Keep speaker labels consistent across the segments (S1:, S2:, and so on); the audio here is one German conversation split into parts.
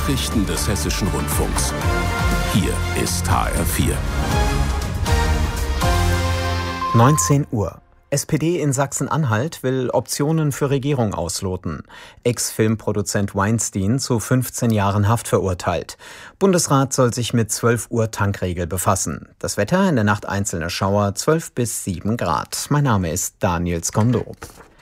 S1: Nachrichten des Hessischen Rundfunks. Hier ist HR4.
S2: 19 Uhr. SPD in Sachsen-Anhalt will Optionen für Regierung ausloten. Ex-Filmproduzent Weinstein zu 15 Jahren Haft verurteilt. Bundesrat soll sich mit 12 Uhr Tankregel befassen. Das Wetter, in der Nacht einzelne Schauer, 12 bis 7 Grad. Mein Name ist Daniel Skondo.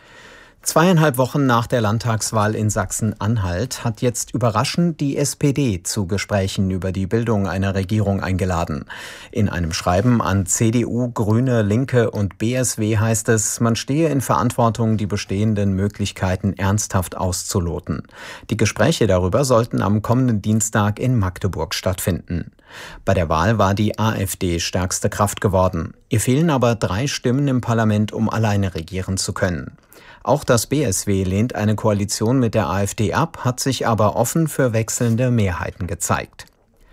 S2: 2,5 Wochen nach der Landtagswahl in Sachsen-Anhalt hat jetzt überraschend die SPD zu Gesprächen über die Bildung einer Regierung eingeladen. In einem Schreiben an CDU, Grüne, Linke und BSW heißt es, man stehe in Verantwortung, die bestehenden Möglichkeiten ernsthaft auszuloten. Die Gespräche darüber sollten am kommenden Dienstag in Magdeburg stattfinden. Bei der Wahl war die AfD stärkste Kraft geworden. Ihr fehlen aber 3 Stimmen im Parlament, um alleine regieren zu können. Auch das BSW lehnt eine Koalition mit der AfD ab, hat sich aber offen für wechselnde Mehrheiten gezeigt.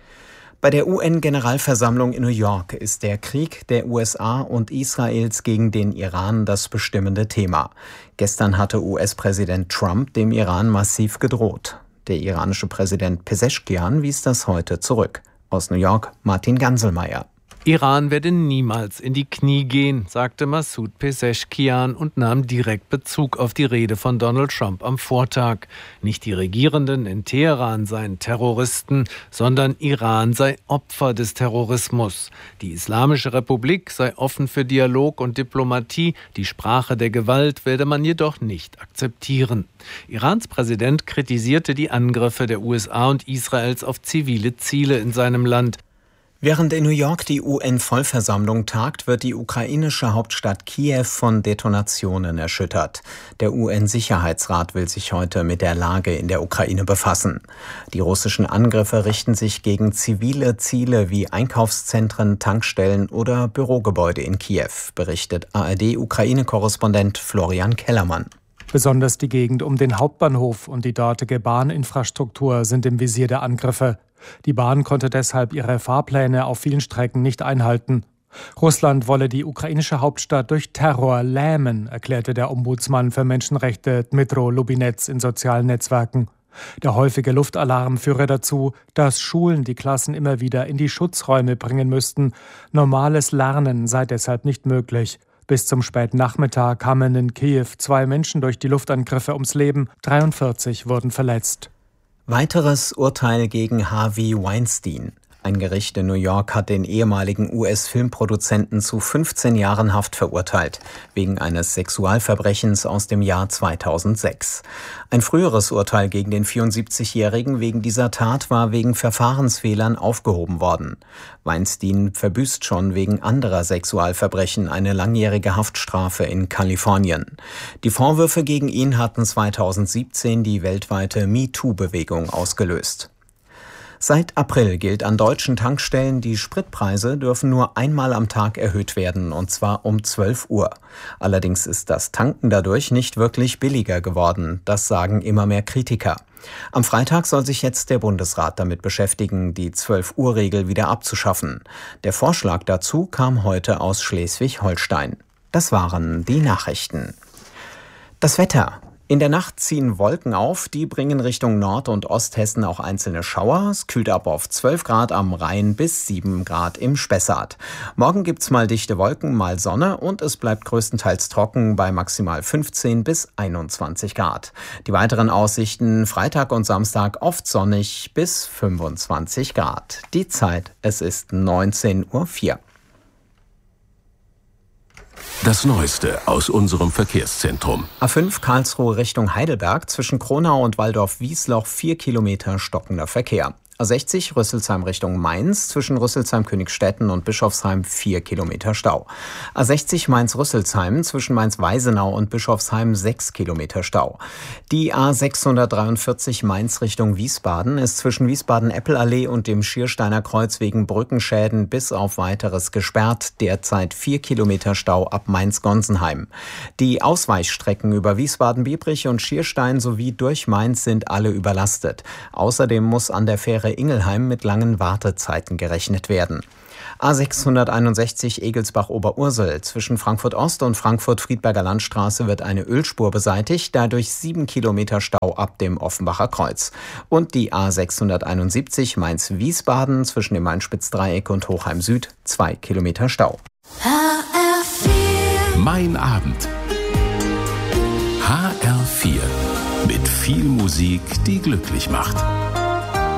S2: Bei der UN-Generalversammlung in New York ist der Krieg der USA und Israels gegen den Iran das bestimmende Thema. Gestern hatte US-Präsident Trump dem Iran massiv gedroht. Der iranische Präsident Pezeschkian wies das heute zurück. Aus New York Martin Ganselmeier.
S3: Iran werde niemals in die Knie gehen, sagte Massoud Pezeschkian und nahm direkt Bezug auf die Rede von Donald Trump am Vortag. Nicht die Regierenden in Teheran seien Terroristen, sondern Iran sei Opfer des Terrorismus. Die Islamische Republik sei offen für Dialog und Diplomatie, die Sprache der Gewalt werde man jedoch nicht akzeptieren. Irans Präsident kritisierte die Angriffe der USA und Israels auf zivile Ziele in seinem Land.
S2: Während in New York die UN-Vollversammlung tagt, wird die ukrainische Hauptstadt Kiew von Detonationen erschüttert. Der UN-Sicherheitsrat will sich heute mit der Lage in der Ukraine befassen. Die russischen Angriffe richten sich gegen zivile Ziele wie Einkaufszentren, Tankstellen oder Bürogebäude in Kiew, berichtet ARD-Ukraine-Korrespondent Florian Kellermann.
S4: Besonders die Gegend um den Hauptbahnhof und die dortige Bahninfrastruktur sind im Visier der Angriffe. Die Bahn konnte deshalb ihre Fahrpläne auf vielen Strecken nicht einhalten. Russland wolle die ukrainische Hauptstadt durch Terror lähmen, erklärte der Ombudsmann für Menschenrechte Dmytro Lubinets in sozialen Netzwerken. Der häufige Luftalarm führe dazu, dass Schulen die Klassen immer wieder in die Schutzräume bringen müssten. Normales Lernen sei deshalb nicht möglich. Bis zum späten Nachmittag kamen in Kiew 2 Menschen durch die Luftangriffe ums Leben, 43 wurden verletzt.
S2: Weiteres Urteil gegen Harvey Weinstein. Ein Gericht in New York hat den ehemaligen US-Filmproduzenten zu 15 Jahren Haft verurteilt, wegen eines Sexualverbrechens aus dem Jahr 2006. Ein früheres Urteil gegen den 74-Jährigen wegen dieser Tat war wegen Verfahrensfehlern aufgehoben worden. Weinstein verbüßt schon wegen anderer Sexualverbrechen eine langjährige Haftstrafe in Kalifornien. Die Vorwürfe gegen ihn hatten 2017 die weltweite MeToo-Bewegung ausgelöst. Seit April gilt an deutschen Tankstellen, die Spritpreise dürfen nur einmal am Tag erhöht werden, und zwar um 12 Uhr. Allerdings ist das Tanken dadurch nicht wirklich billiger geworden, das sagen immer mehr Kritiker. Am Freitag soll sich jetzt der Bundesrat damit beschäftigen, die 12-Uhr-Regel wieder abzuschaffen. Der Vorschlag dazu kam heute aus Schleswig-Holstein. Das waren die Nachrichten. Das Wetter. In der Nacht ziehen Wolken auf, die bringen Richtung Nord- und Osthessen auch einzelne Schauer. Es kühlt ab auf 12 Grad am Rhein bis 7 Grad im Spessart. Morgen gibt's mal dichte Wolken, mal Sonne und es bleibt größtenteils trocken bei maximal 15 bis 21 Grad. Die weiteren Aussichten Freitag und Samstag oft sonnig bis 25 Grad. Die Zeit, es ist 19:04 Uhr.
S1: Das Neueste aus unserem Verkehrszentrum.
S2: A5 Karlsruhe Richtung Heidelberg, zwischen Kronau und Waldorf-Wiesloch 4 Kilometer stockender Verkehr. A60 Rüsselsheim Richtung Mainz, zwischen Rüsselsheim-Königstetten und Bischofsheim 4 Kilometer Stau. A60 Mainz-Rüsselsheim, zwischen Mainz-Weisenau und Bischofsheim 6 Kilometer Stau. Die A643 Mainz Richtung Wiesbaden ist zwischen Wiesbaden-Eppelallee und dem Schiersteiner Kreuz wegen Brückenschäden bis auf Weiteres gesperrt. Derzeit 4 Kilometer Stau ab Mainz-Gonsenheim. Die Ausweichstrecken über Wiesbaden-Biebrich und Schierstein sowie durch Mainz sind alle überlastet. Außerdem muss an der Fähre Ingelheim mit langen Wartezeiten gerechnet werden. A661 Egelsbach-Oberursel. Zwischen Frankfurt Ost und Frankfurt-Friedberger Landstraße wird eine Ölspur beseitigt, dadurch 7 Kilometer Stau ab dem Offenbacher Kreuz. Und die A671 Mainz-Wiesbaden zwischen dem Main-Spitz-Dreieck und Hochheim Süd, 2 Kilometer Stau.
S1: Mein Abend. HR4. Mit viel Musik, die glücklich macht.